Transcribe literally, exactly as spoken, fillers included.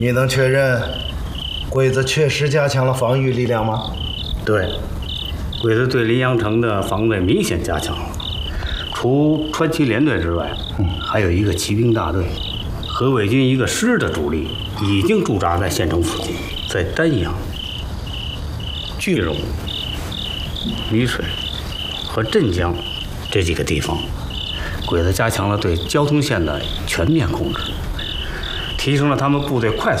你能确认鬼子确实加强了防御力量吗？ 对，鬼子对临阳城的防卫明显加强了。除川崎联队之外，嗯，还有一个骑兵大队和伪军一个师的主力已经驻扎在县城附近，在丹阳、句容、榆水和镇江这几个地方，鬼子加强了对交通线的全面控制，提升了他们部队快速